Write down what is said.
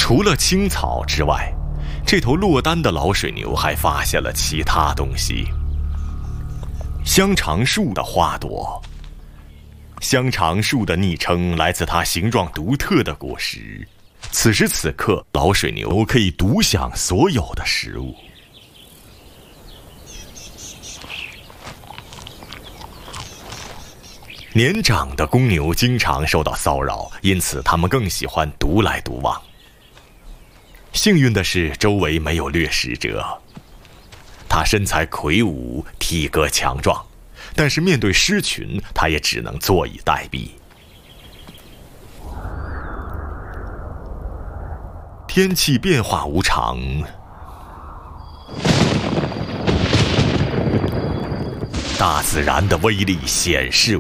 除了青草之外，这头落单的老水牛还发现了其他东西。香肠树的花朵。香肠树的昵称来自它形状独特的果实。此时此刻，老水牛可以独享所有的食物。年长的公牛经常受到骚扰，因此它们更喜欢独来独往。幸运的是，周围没有掠食者。它身材魁梧，体格强壮，但是面对狮群，它也只能坐以待毙。天气变化无常，大自然的威力显示